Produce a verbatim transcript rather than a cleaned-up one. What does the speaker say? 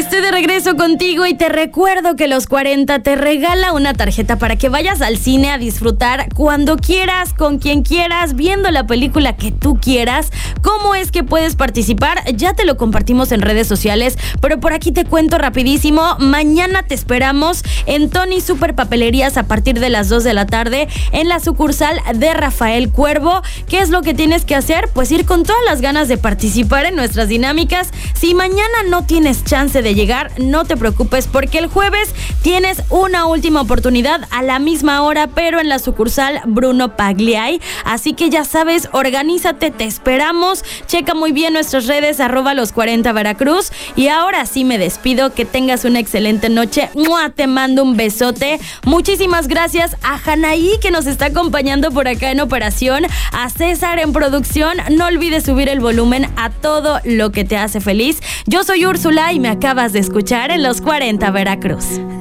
Estoy de regreso contigo y te recuerdo que Los cuarenta te regala una tarjeta para que vayas al cine a disfrutar cuando quieras, con quien quieras, viendo la película que tú quieras. ¿Cómo es que puedes participar? Ya te lo compartimos en redes sociales, pero por aquí te cuento rapidísimo. Mañana te esperamos en Tony Super Papelerías a partir de las dos de la tarde en la sucursal de Rafael Cuervo. ¿Qué es lo que tienes que hacer? Pues ir con todas las ganas de participar en nuestras dinámicas. Si mañana no tienes chance de llegar, no te preocupes, porque el jueves tienes una última oportunidad a la misma hora, pero en la sucursal Bruno Pagliai. Así que ya sabes, organízate, te esperamos. Checa muy bien nuestras redes, arroba los cuarenta Veracruz. Y ahora sí me despido, que tengas una excelente noche. ¡Mua! Te mando un besote. Muchísimas gracias a Janaí, que nos está acompañando por acá en operación, a César en producción. No olvides subir el volumen a todo lo que te hace feliz. Yo soy Úrsula y me acabas de escuchar en Los cuarenta Veracruz.